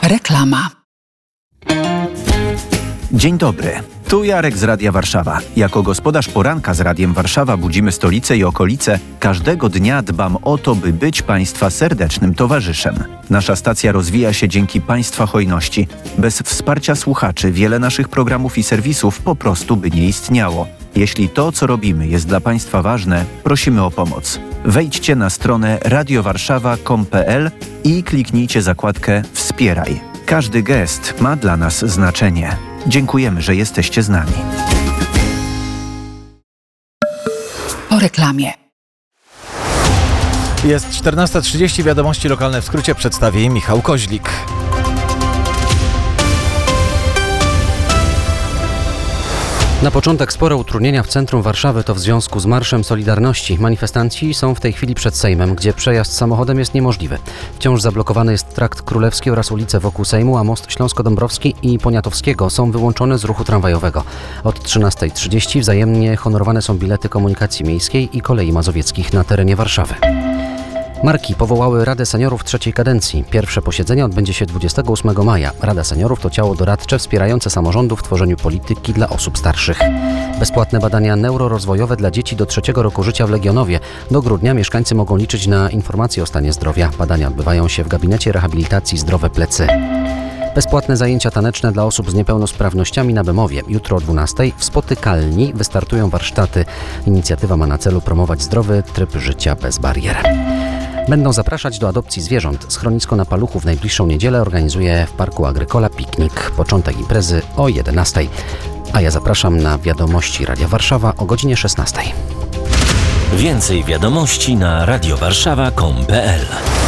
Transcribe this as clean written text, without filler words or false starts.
Reklama. Dzień dobry. Tu Jarek z Radia Warszawa. Jako gospodarz poranka z Radiem Warszawa budzimy stolicę i okolice. Każdego dnia dbam o to, by być Państwa serdecznym towarzyszem. Nasza stacja rozwija się dzięki Państwa hojności. Bez wsparcia słuchaczy wiele naszych programów i serwisów po prostu by nie istniało. Jeśli to, co robimy, jest dla Państwa ważne, prosimy o pomoc. Wejdźcie na stronę radiowarszawa.com.pl i kliknijcie zakładkę Wspieraj. Każdy gest ma dla nas znaczenie. Dziękujemy, że jesteście z nami. Po reklamie. Jest 14:30, wiadomości lokalne w skrócie przedstawi Michał Koźlik. Na początek spore utrudnienia w centrum Warszawy to w związku z Marszem Solidarności. Manifestanci są w tej chwili przed Sejmem, gdzie przejazd samochodem jest niemożliwy. Wciąż zablokowany jest Trakt Królewski oraz ulice wokół Sejmu, a most Śląsko-Dąbrowski i Poniatowskiego są wyłączone z ruchu tramwajowego. Od 13:30 wzajemnie honorowane są bilety komunikacji miejskiej i kolei mazowieckich na terenie Warszawy. Marki powołały Radę Seniorów trzeciej kadencji. Pierwsze posiedzenie odbędzie się 28 maja. Rada Seniorów to ciało doradcze wspierające samorządy w tworzeniu polityki dla osób starszych. Bezpłatne badania neurorozwojowe dla dzieci do 3. roku życia w Legionowie. Do grudnia mieszkańcy mogą liczyć na informacje o stanie zdrowia. Badania odbywają się w gabinecie rehabilitacji Zdrowe Plecy. Bezpłatne zajęcia taneczne dla osób z niepełnosprawnościami na Bemowie. Jutro o 12:00 w Spotykalni wystartują warsztaty. Inicjatywa ma na celu promować zdrowy tryb życia bez barier. Będą zapraszać do adopcji zwierząt. Schronisko na Paluchu w najbliższą niedzielę organizuje w Parku Agrykola piknik. Początek imprezy o 11:00. A ja zapraszam na wiadomości Radia Warszawa o godzinie 16:00. Więcej wiadomości na radiowarszawa.com.pl